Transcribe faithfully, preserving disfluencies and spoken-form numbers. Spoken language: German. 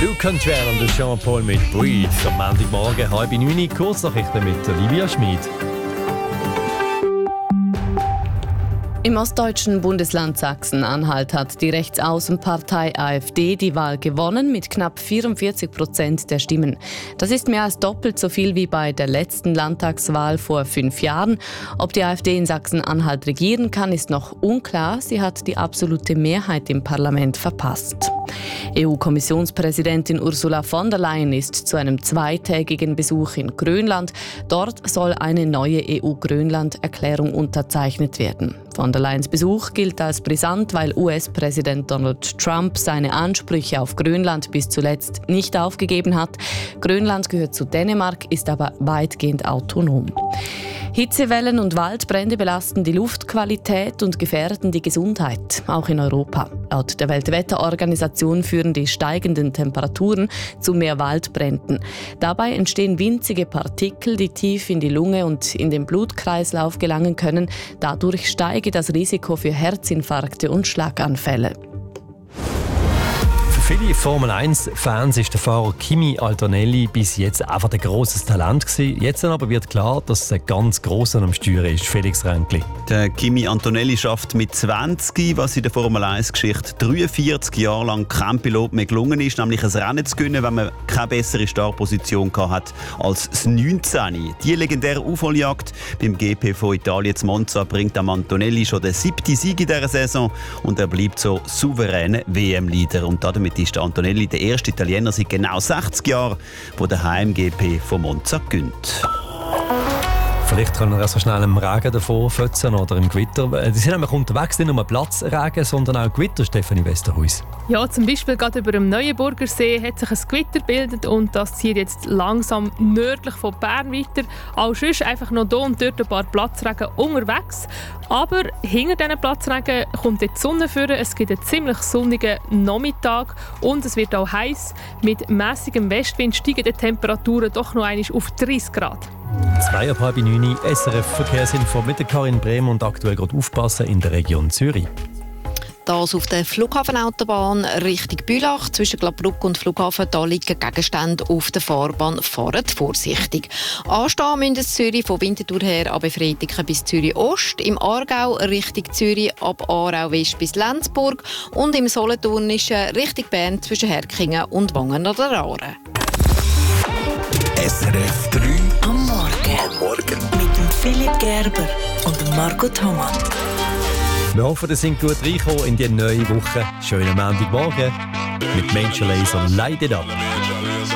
Luke Country und Jean-Paul mit Breathe. Am Montagmorgen halb neun, Kurznachrichten mit Olivia Schmid. Im ostdeutschen Bundesland Sachsen-Anhalt hat die Rechtsaußenpartei AfD die Wahl gewonnen mit knapp vierundvierzig Prozent der Stimmen. Das ist mehr als doppelt so viel wie bei der letzten Landtagswahl vor fünf Jahren. Ob die AfD in Sachsen-Anhalt regieren kann, ist noch unklar. Sie hat die absolute Mehrheit im Parlament verpasst. E U-Kommissionspräsidentin Ursula von der Leyen ist zu einem zweitägigen Besuch in Grönland. Dort soll eine neue E U-Grönland-Erklärung unterzeichnet werden. Von der Leyens Besuch gilt als brisant, weil U S-Präsident Donald Trump seine Ansprüche auf Grönland bis zuletzt nicht aufgegeben hat. Grönland gehört zu Dänemark, ist aber weitgehend autonom. Hitzewellen und Waldbrände belasten die Luftqualität und gefährden die Gesundheit, auch in Europa. Laut der Weltwetterorganisation führen die steigenden Temperaturen zu mehr Waldbränden. Dabei entstehen winzige Partikel, die tief in die Lunge und in den Blutkreislauf gelangen können. Dadurch steige das Risiko für Herzinfarkte und Schlaganfälle. Für viele Formel eins Fans ist der Fahrer Kimi Antonelli bis jetzt einfach ein grosses Talent gewesen. Jetzt aber wird klar, dass es ein ganz grosser am Steuer ist. Felix Ränkli. Der Kimi Antonelli schafft mit zwanzig, was in der Formel eins Geschichte dreiundvierzig Jahre lang kein Pilot mehr gelungen ist, nämlich ein Rennen zu gewinnen, wenn man keine bessere Startposition hat als das neunzehn. Die legendäre Aufholjagd beim G P von Italien zu Monza bringt am Antonelli schon den siebten Sieg in dieser Saison und er bleibt so souveräner W M-Leader. Und damit ist der Antonelli der erste Italiener seit genau sechzig Jahren, der den Heim-G P von Monza gewinnt. Vielleicht können wir so schnell im Regen davor fötzen oder im Gewitter. Die sind nämlich unterwegs, nicht nur Platzregen, sondern auch Gewitter, Stefanie Westerhuis. Ja, zum Beispiel gerade über dem Neuenburger See hat sich ein Gewitter gebildet und das zieht jetzt langsam nördlich von Bern weiter. Auch sonst einfach noch hier und dort ein paar Platzregen unterwegs. Aber hinter diesen Platzregen kommt jetzt die Sonne vor. Es gibt einen ziemlich sonnigen Nachmittag und es wird auch heiß. Mit mässigem Westwind steigen die Temperaturen doch noch einmal auf dreißig Grad. Zwei ab halb neun, S R F Verkehrsinfo mit der Karin Brehm und aktuell gerade aufpassen in der Region Zürich. Das auf der Flughafenautobahn Richtung Bülach. Zwischen Gladbruck und Flughafen da liegen Gegenstände auf der Fahrbahn. Fahrt vorsichtig. Anstehen müssen in Zürich von Winterthur her ab Freitiken bis Zürich Ost. Im Aargau Richtung Zürich ab Aarau West bis Lenzburg. Und im Solothurnischen Richtung Bern zwischen Herkingen und Wangen an der Aare. S R F drei am Morgen. Am Morgen. Mit dem Philipp Gerber und dem Marco Thomann. Wir hoffen, ihr seid gut reingekommen in die neue Woche. Schönen Montagmorgen mit Major Lazer Light It Up.